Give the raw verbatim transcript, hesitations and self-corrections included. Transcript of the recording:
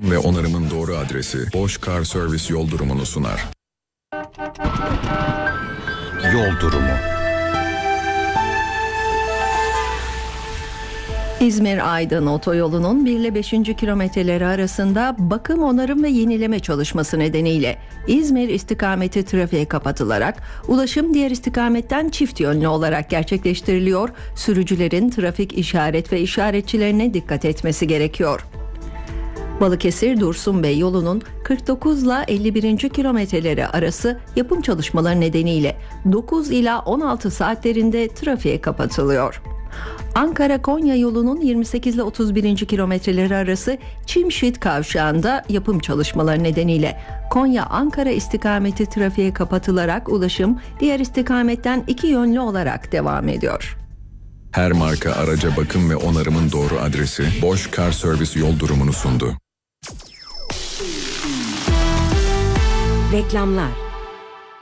ve onarımın doğru adresi Bosch Car Service yol durumunu sunar. Yol durumu. İzmir-Aydın otoyolunun bir ile beşinci kilometreleri arasında bakım, onarım ve yenileme çalışması nedeniyle İzmir istikameti trafiğe kapatılarak ulaşım diğer istikametten çift yönlü olarak gerçekleştiriliyor. Sürücülerin trafik işaret ve işaretçilerine dikkat etmesi gerekiyor. Balıkesir-Dursunbey yolunun kırk dokuz ile elli birinci kilometreleri arası yapım çalışmaları nedeniyle dokuz ila on altı saatlerinde trafiğe kapatılıyor. Ankara-Konya yolunun yirmi sekiz ile otuz birinci kilometreleri arası Çimşit kavşağında yapım çalışmaları nedeniyle Konya-Ankara istikameti trafiğe kapatılarak ulaşım diğer istikametten iki yönlü olarak devam ediyor. Her marka araca bakım ve onarımın doğru adresi Bosch Car Service yol durumunu sundu. Reklamlar.